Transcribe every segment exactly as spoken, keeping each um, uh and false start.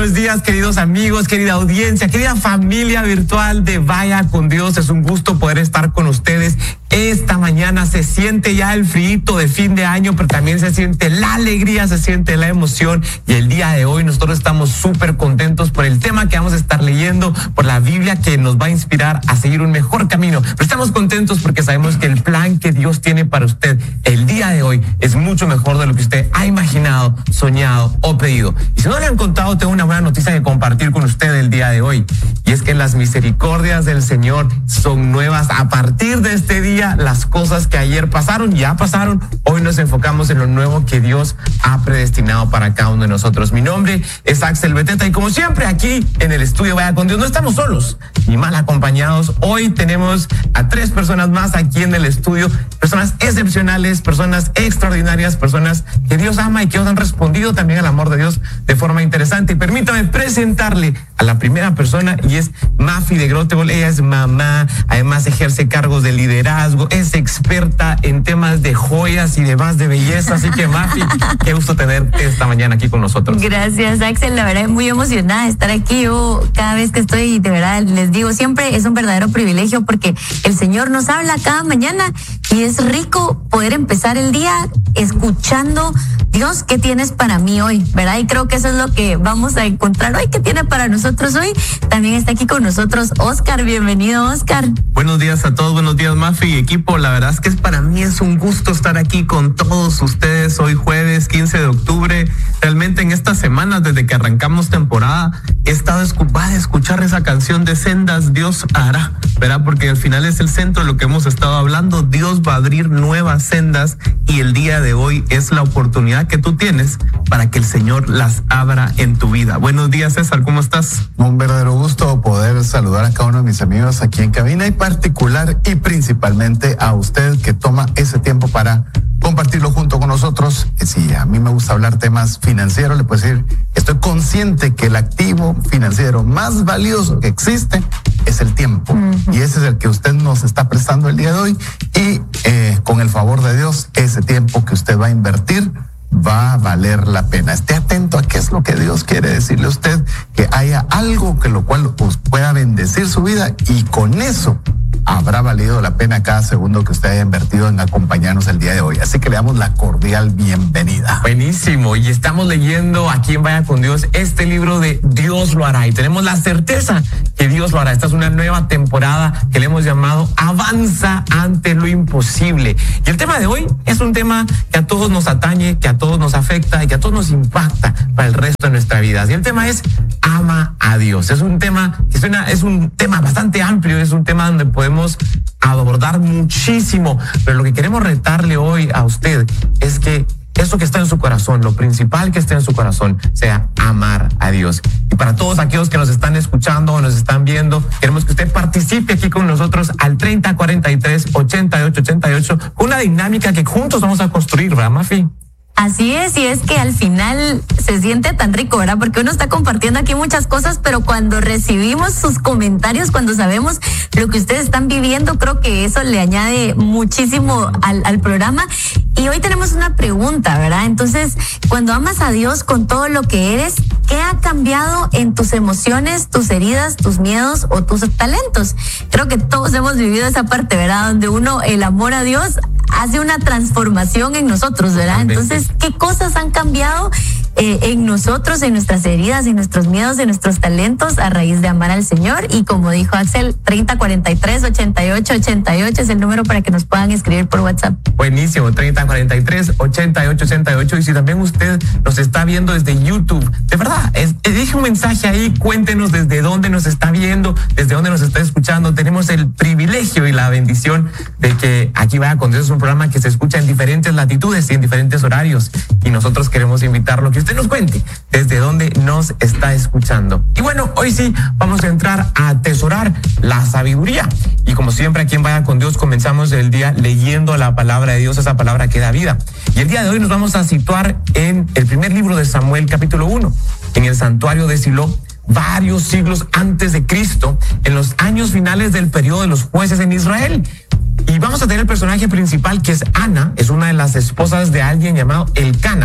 buenos días, queridos amigos, querida audiencia, querida familia virtual de Vaya con Dios. Es un gusto poder estar con ustedes. Esta mañana se siente ya el frío de fin de año, pero también se siente la alegría, se siente la emoción. Y el día de hoy nosotros estamos súper contentos por el tema que vamos a estar leyendo, por la Biblia que nos va a inspirar a seguir un mejor camino. Pero estamos contentos porque sabemos que el plan que Dios tiene para usted el día de hoy es mucho mejor de lo que usted ha imaginado, soñado o pedido. Y si no le han contado, tengo una buena noticia que compartir con usted el día de hoy. Y es que las misericordias del Señor son nuevas a partir de este día. Las cosas que ayer pasaron, ya pasaron. Hoy nos enfocamos en lo nuevo que Dios ha predestinado para cada uno de nosotros. Mi nombre es Axel Beteta y como siempre aquí en el estudio Vaya con Dios no estamos solos ni mal acompañados. Hoy tenemos a tres personas más aquí en el estudio, personas excepcionales, personas extraordinarias, personas que Dios ama y que han respondido también al amor de Dios de forma interesante. Y permítame presentarle a la primera persona y es Mafi de Grotebol. Ella es mamá, además ejerce cargos de liderazgo, es experta en temas de joyas y demás de belleza. Así que Mafi, qué gusto tenerte esta mañana aquí con nosotros. Gracias, Axel. La verdad es muy emocionada de estar aquí. Yo cada vez que estoy, de verdad, les digo, siempre es un verdadero privilegio porque el Señor nos habla cada mañana y es rico poder empezar el día escuchando, Dios, ¿qué tienes para mí hoy? ¿Verdad? Y creo que eso es lo que vamos a encontrar hoy. ¿Qué tiene para nosotros hoy? También está aquí con nosotros Oscar. Bienvenido, Oscar. Buenos días a todos, buenos días, Mafi y equipo. La verdad es que es para mí es un gusto estar aquí con todos ustedes hoy jueves quince de octubre. Realmente en estas semanas, desde que arrancamos temporada, he estado escupada de escuchar esa canción de Sendas, Dios hará, ¿verdad? Porque al final es el centro de lo que hemos estado hablando. Dios va a abrir nuevas sendas y el día de hoy es la oportunidad que tú tienes para que el Señor las abra en tu vida. Buenos días, César, ¿cómo estás? Un verdadero gusto poder saludar a cada uno de mis amigos aquí en cabina y particular y principalmente a usted que toma ese tiempo para compartirlo junto con nosotros. Si a mí me gusta hablar temas financieros, le puedo decir, estoy consciente que el activo financiero más valioso que existe es el tiempo. Uh-huh. Y ese es el que usted nos está prestando el día de hoy. Y eh, con el favor de Dios, ese tiempo que usted va a invertir va a valer la pena. Esté atento a qué es lo que Dios quiere decirle a usted, que haya algo que lo cual os pueda bendecir su vida y con eso habrá valido la pena cada segundo que usted haya invertido en acompañarnos el día de hoy. Así que le damos la cordial bienvenida. Buenísimo. Y estamos leyendo aquí en Vaya con Dios este libro de Dios lo hará. Y tenemos la certeza que Dios lo hará. Esta es una nueva temporada que le hemos llamado Avanza ante lo imposible. Y el tema de hoy es un tema que a todos nos atañe, que a todos nos afecta y que a todos nos impacta para el resto de nuestra vida. Y el tema es ama a Dios. Es un tema que suena, es un tema bastante amplio, es un tema donde podemos abordar muchísimo, pero lo que queremos retarle hoy a usted es que eso que está en su corazón, lo principal que esté en su corazón, sea amar a Dios. Y para todos aquellos que nos están escuchando o nos están viendo, queremos que usted participe aquí con nosotros al treinta cuarenta y tres ochenta y ocho ochenta y ocho con una dinámica que juntos vamos a construir, ¿verdad, Mafi? Así es, y es que al final se siente tan rico, ¿verdad? Porque uno está compartiendo aquí muchas cosas, pero cuando recibimos sus comentarios, cuando sabemos lo que ustedes están viviendo, creo que eso le añade muchísimo al, al programa. Y hoy tenemos una pregunta, ¿verdad? Entonces, cuando amas a Dios con todo lo que eres, ¿qué ha cambiado en tus emociones, tus heridas, tus miedos o tus talentos? Creo que todos hemos vivido esa parte, ¿verdad? Donde uno, el amor a Dios hace una transformación en nosotros, ¿verdad? Entonces, ¿qué cosas han cambiado eh, en nosotros, en nuestras heridas, en nuestros miedos, en nuestros talentos a raíz de amar al Señor? Y como dijo Axel, treinta cuarenta y tres ochenta y ocho ochenta y ocho es el número para que nos puedan escribir por WhatsApp. Buenísimo, treinta cuarenta y tres ochenta y ocho ochenta y ocho. Y si también usted nos está viendo desde YouTube, de verdad, es, deje un mensaje ahí, cuéntenos desde dónde nos está viendo, desde dónde nos está escuchando. Tenemos el privilegio y la bendición de que aquí Vaya con Dios es un programa que se escucha en diferentes latitudes y en diferentes horarios. Y nosotros queremos invitarlo a que usted nos cuente desde dónde nos está escuchando. Y bueno, hoy sí vamos a entrar a atesorar la sabiduría. Y como siempre aquí en Vaya con Dios comenzamos el día leyendo la palabra de Dios, esa palabra que da vida. Y el día de hoy nos vamos a situar en el primer libro de Samuel, capítulo uno, en el santuario de Silo, varios siglos antes de Cristo, en los años finales del periodo de los jueces en Israel. Y vamos a tener el personaje principal, que es Ana, es una de las esposas de alguien llamado Elcana. Y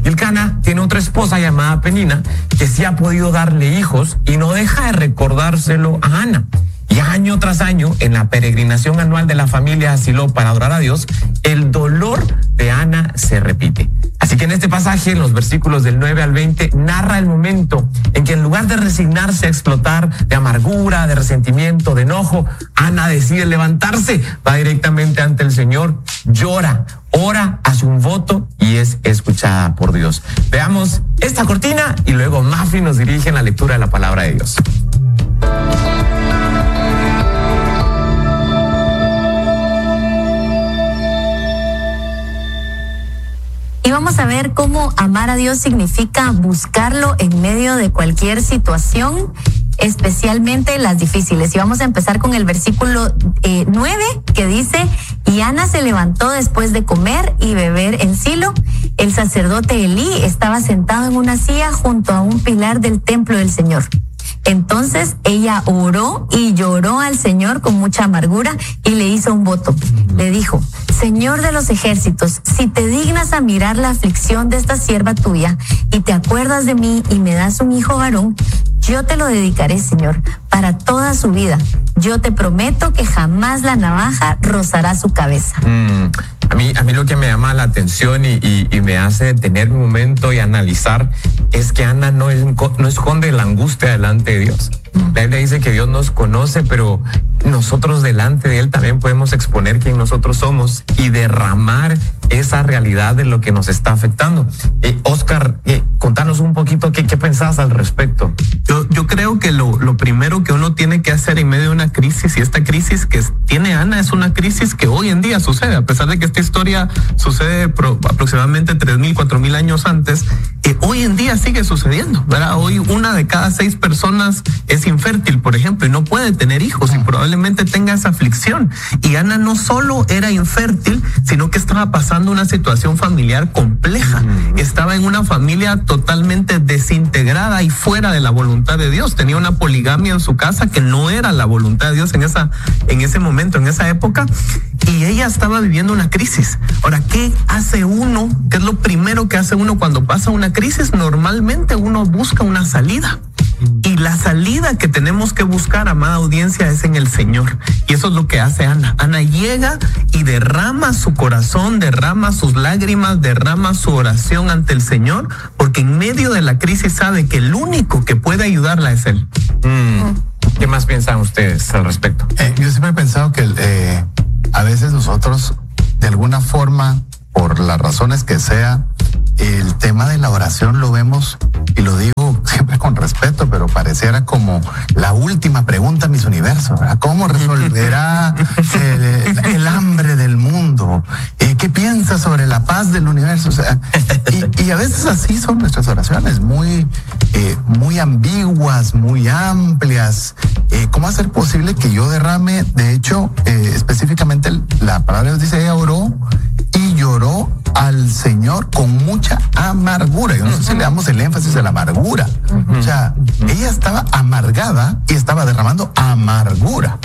Hilcana tiene otra esposa llamada Penina que sí ha podido darle hijos y no deja de recordárselo a Ana. Y año tras año, en la peregrinación anual de la familia a Silo para adorar a Dios, el dolor de Ana se repite. Así que en este pasaje, en los versículos del nueve al veinte, narra el momento en que en lugar de resignarse a explotar de amargura, de resentimiento, de enojo, Ana decide levantarse, va directamente ante el Señor, llora, ora, hace un voto y es escuchada por Dios. Veamos esta cortina y luego Mafi nos dirige en la lectura de la palabra de Dios. Y vamos a ver cómo amar a Dios significa buscarlo en medio de cualquier situación, especialmente las difíciles. Y vamos a empezar con el versículo eh, nueve, que dice: y Ana se levantó después de comer y beber en Silo. El sacerdote Elí estaba sentado en una silla junto a un pilar del templo del Señor. Entonces ella oró y lloró al Señor con mucha amargura y le hizo un voto. Le dijo: Señor de los ejércitos, si te dignas a mirar la aflicción de esta sierva tuya y te acuerdas de mí y me das un hijo varón, yo te lo dedicaré, Señor, para toda su vida. Yo te prometo que jamás la navaja rozará su cabeza. Mm. A mí, a mí lo que me llama la atención y, y, y me hace detener un momento y analizar es que Ana no, es, no esconde la angustia delante de Dios. La Biblia dice que Dios nos conoce, pero nosotros delante de Él también podemos exponer quién nosotros somos y derramar esa realidad de lo que nos está afectando. Eh, Oscar, eh, contanos un poquito qué, qué pensás al respecto. Yo, yo creo que lo, lo primero que uno tiene que hacer en medio de una crisis, y esta crisis que tiene Ana es una crisis que hoy en día sucede, a pesar de que esta historia sucede pro, aproximadamente tres mil, cuatro mil años antes, eh, hoy en día sigue sucediendo, ¿verdad? Hoy una de cada seis personas es infértil, por ejemplo, y no puede tener hijos y probablemente tenga esa aflicción. Y Ana no solo era infértil, sino que estaba pasando una situación familiar compleja. Mm. Estaba en una familia totalmente desintegrada y fuera de la voluntad de Dios. Tenía una poligamia en su casa que no era la voluntad de Dios en esa, en ese momento, en esa época. Y ella estaba viviendo una crisis. Ahora, ¿qué hace uno? ¿Qué es lo primero que hace uno cuando pasa una crisis? Normalmente uno busca una salida. Y la salida que tenemos que buscar, amada audiencia, es en el Señor. Y eso es lo que hace Ana. Ana llega y derrama su corazón, derrama sus lágrimas, derrama su oración ante el Señor, porque en medio de la crisis sabe que el único que puede ayudarla es Él. Mm. ¿Qué más piensan ustedes al respecto? Eh, yo siempre he pensado que eh, a veces nosotros, de alguna forma, por las razones que sea, el tema de la oración lo vemos, y lo digo siempre con respeto, pero pareciera como la última pregunta a mis universos, ¿verdad? ¿Cómo resolverá el, el hambre del mundo? Eh, ¿Qué piensas sobre la paz del universo? O sea, y, y a veces así son nuestras oraciones, muy, eh, muy ambiguas, muy amplias. Eh, ¿Cómo hacer posible que yo derrame? De hecho, eh, específicamente la palabra de Dios dice, ella oró y lloró al Señor con mucha amargura. Yo no sé si le damos el énfasis a la amargura. Uh-huh. O sea, uh-huh. ella estaba amargada y estaba derramando amargura.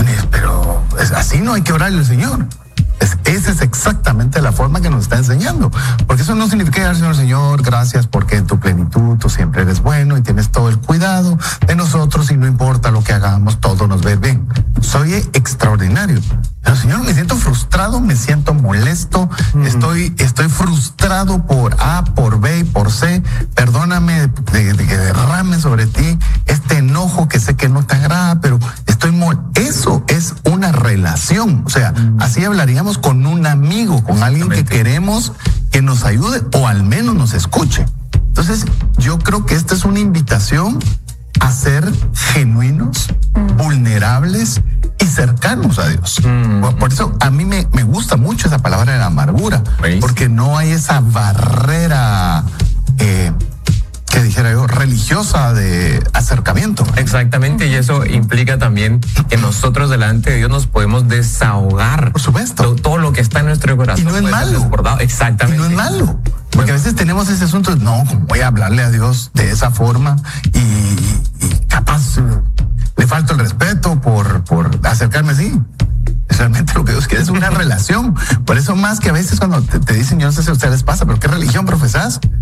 Pero así no hay que orarle al Señor. Es, esa es exactamente la forma que nos está enseñando. Porque eso no significa, al Señor, Señor, gracias porque en tu plenitud tú siempre eres bueno y tienes todo el cuidado de nosotros y no importa lo que hagamos, todo nos ve bien. Soy extraordinario. Pero, Señor, me siento frustrado, me siento molesto, mm. estoy, estoy frustrado por A, por B y por C. Perdóname de, de que derrame sobre ti este enojo que sé que no te agrada, pero estoy mol... Eso es una relación. O sea, mm. así hablaríamos con un amigo, con alguien que queremos que nos ayude o al menos nos escuche. Entonces, yo creo que esta es una invitación a ser genuinos, mm. vulnerables y cercanos a Dios. Mm. Por, por eso a mí me, me gusta mucho esa palabra de la amargura, ¿veis? Porque no hay esa barrera eh, que dijera yo, religiosa de acercamiento. Exactamente, y eso implica también que nosotros delante de Dios nos podemos desahogar. Por supuesto. Todo, todo lo que está en nuestro corazón. Y no es malo. Desbordado. Exactamente. Y no es malo. Porque a veces tenemos ese asunto, no, voy a hablarle a Dios de esa forma y, y capaz le falta el respeto por, por acercarme así. Realmente lo que Dios quiere es una relación. Por eso más que a veces cuando te, te dicen, yo no sé si a ustedes les pasa, pero ¿qué religión profesás?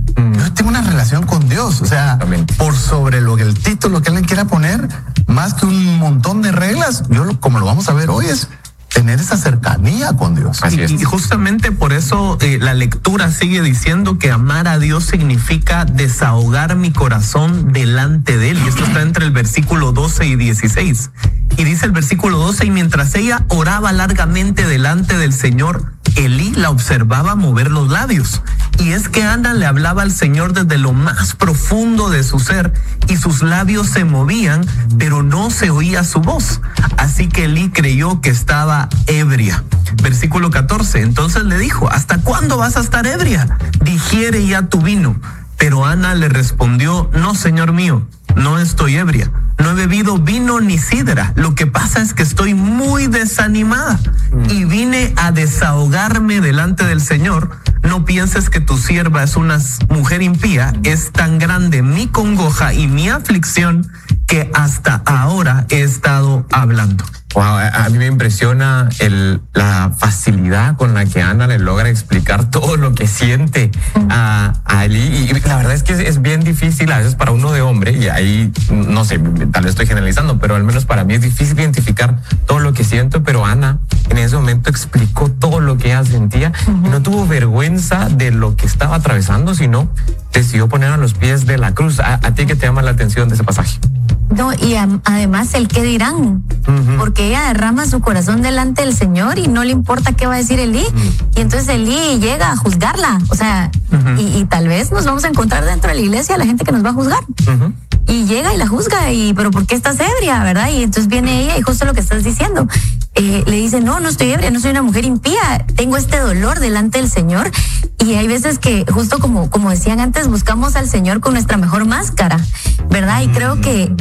Mm. Yo tengo una relación con Dios, o sea, Exactamente. por sobre lo que el título que alguien quiera poner, más que un montón de reglas, yo lo, como lo vamos a ver hoy es tener esa cercanía con Dios. Así es. Y justamente por eso eh, la lectura sigue diciendo que amar a Dios significa desahogar mi corazón delante de Él. Y esto está entre el versículo doce y dieciséis. Y dice el versículo doce, y mientras ella oraba largamente delante del Señor, Elí la observaba mover los labios. Y es que Ana le hablaba al Señor desde lo más profundo de su ser, y sus labios se movían, pero no se oía su voz. Así que Elí creyó que estaba ebria. Versículo catorce, entonces le dijo, ¿hasta cuándo vas a estar ebria? Digiere ya tu vino. Pero Ana le respondió, no, Señor mío, no estoy ebria. No he bebido vino ni sidra. Lo que pasa es que estoy muy desanimada y vine a desahogarme delante del Señor. No pienses que tu sierva es una mujer impía. Es tan grande mi congoja y mi aflicción que hasta ahora he estado hablando. Wow, a mí me impresiona el, la facilidad con la que Ana le logra explicar todo lo que siente a, a Elí. Y la verdad es que es, es bien difícil a veces para uno de hombre, y ahí, no sé, tal vez estoy generalizando, pero al menos para mí es difícil identificar todo lo que siento, pero Ana en ese momento explicó todo lo que ella sentía uh-huh. y no tuvo vergüenza de lo que estaba atravesando, sino decidió poner a los pies de la cruz. ¿A, a ti qué te llama la atención de ese pasaje? No, y a, además el qué dirán, uh-huh. porque ella derrama su corazón delante del Señor y no le importa qué va a decir Elí, uh-huh. y entonces Elí llega a juzgarla, o sea, uh-huh. y, y tal vez nos vamos a encontrar dentro de la iglesia la gente que nos va a juzgar, uh-huh. y llega y la juzga, y pero ¿por qué estás ebria, verdad? Y entonces viene ella y justo lo que estás diciendo, eh, le dice, no, no estoy ebria, no soy una mujer impía, tengo este dolor delante del Señor. Y hay veces que, justo como, como decían antes, buscamos al Señor con nuestra mejor máscara, ¿verdad? Y creo que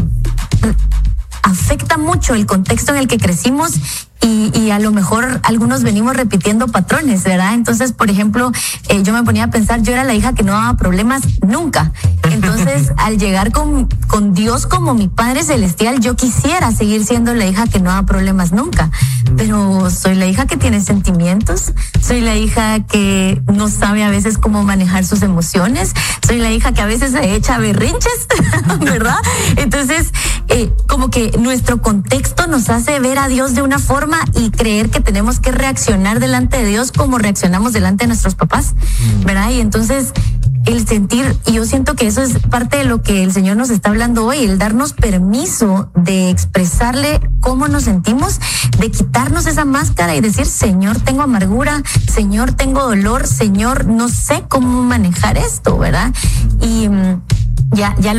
afecta mucho el contexto en el que crecimos y, y a lo mejor algunos venimos repitiendo patrones, ¿verdad? Entonces, por ejemplo, eh, yo me ponía a pensar, yo era la hija que no daba problemas nunca. Entonces, al llegar con, con Dios como mi Padre Celestial, yo quisiera seguir siendo la hija que no da problemas nunca. Pero soy la hija que tiene sentimientos, soy la hija que no sabe a veces cómo manejar sus emociones, soy la hija que a veces se echa berrinches, ¿verdad? Entonces, eh, como que nuestro contexto nos hace ver a Dios de una forma y creer que tenemos que reaccionar delante de Dios como reaccionamos delante de nuestros papás, ¿verdad? Y entonces el sentir, y yo siento que eso es parte de lo que el Señor nos está hablando hoy, el darnos permiso de expresarle cómo nos sentimos, de quitarnos esa máscara y decir, Señor, tengo amargura, Señor, tengo dolor, Señor, no sé cómo manejar esto, ¿verdad? Y ya, ya lo